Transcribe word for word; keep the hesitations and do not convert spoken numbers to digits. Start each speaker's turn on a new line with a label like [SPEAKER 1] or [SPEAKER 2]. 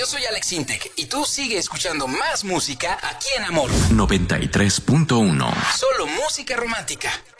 [SPEAKER 1] soy Alex Intec y tú sigue escuchando más música aquí en Amor
[SPEAKER 2] noventa y tres punto uno.
[SPEAKER 1] Solo música romántica.